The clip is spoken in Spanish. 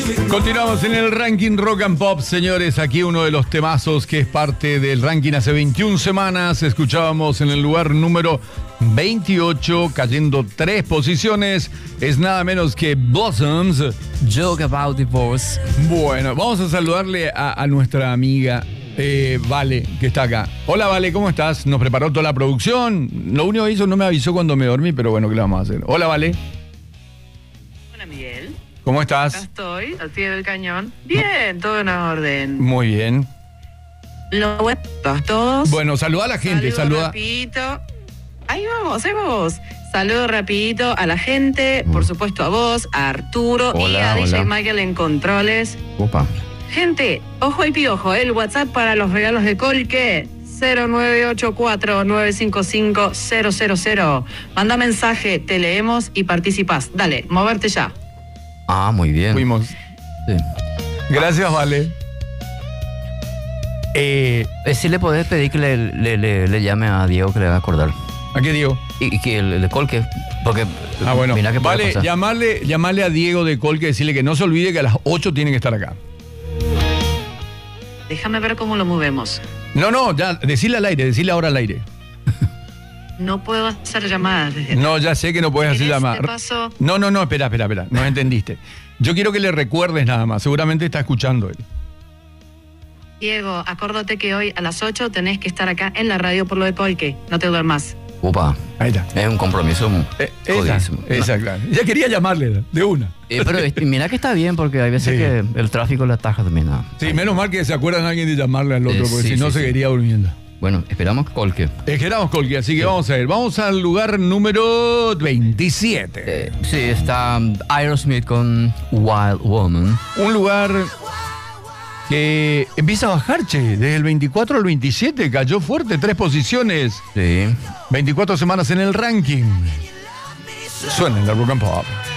Continuamos en el ranking Rock and Pop, señores. Aquí uno de los temazos que es parte del ranking hace 21 semanas. Escuchábamos en el lugar número 28, cayendo 3 posiciones. Es nada menos que Blossoms. Joke About Divorce. Bueno, vamos a saludarle a nuestra amiga Vale, que está acá. Hola, Vale, ¿cómo estás? Nos preparó toda la producción. Lo único que hizo, no me avisó cuando me dormí, pero bueno, ¿qué le vamos a hacer? Hola, Vale. Hola, Miguel. ¿Cómo estás? Acá estoy, al pie del cañón. Bien, todo en orden. Muy bien. Lo bueno, todos. Bueno, saluda a la gente, saluda. Rapidito. Ahí vamos. Saludo rapidito a la gente, por supuesto a vos, a Arturo y a DJ Michael en controles. Opa. Gente, ojo y piojo, el WhatsApp para los regalos de Colque, 0984-955-000. Manda mensaje, te leemos y participás. Dale, moverte ya. Ah, muy bien. Fuimos. Sí. Gracias, Vale. Sí le podés pedir que le llame a Diego, que le va a acordar. ¿A qué Diego? Y que el de Colque, porque bueno. mira que puede Vale, pasar. llamarle a Diego de Colque y decirle que no se olvide que a las 8 tiene que estar acá. Déjame ver cómo lo movemos. No, ya, decirle ahora al aire. No puedo hacer llamadas desde No, ya sé que no puedes hacer llamadas. Te paso. No, espera. No entendiste. Yo quiero que le recuerdes nada más. Seguramente está escuchando él. Diego, acórdate que hoy a las 8 tenés que estar acá en la radio por lo de Colque. No te duermas. Opa. Ahí está. Es un compromiso jodidísimo. Esa, claro. Ya quería llamarle de una. Pero mira que está bien, porque hay veces que el tráfico la ataja también. ¿No? Sí, menos mal que se acuerdan alguien de llamarle al otro, porque si no se quedaría durmiendo. Bueno, esperamos Colque. Esperamos Colque, así que vamos a ver. Vamos al lugar número 27. Sí, está Aerosmith con Wild Woman. Un lugar que empieza a bajar, che. Desde el 24 al 27 cayó fuerte, 3 posiciones. Sí. 24 semanas en el ranking. Suena en el Rock and Pop.